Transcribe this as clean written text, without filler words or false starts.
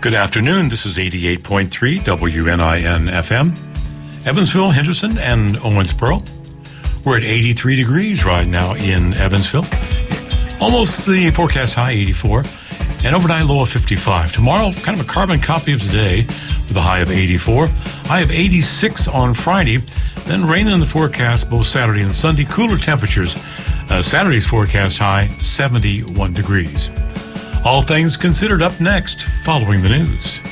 Good afternoon. This is 88.3 WNIN FM. Evansville, Henderson, and Owensboro. We're at 83 degrees right now in Evansville. Almost the forecast high, 84. And overnight low of 55. Tomorrow, kind of a carbon copy of today with a high of 84. High of 86 on Friday. Then rain in the forecast both Saturday and Sunday. Cooler temperatures. Saturday's forecast high, 71 degrees. All things considered up next, following the news.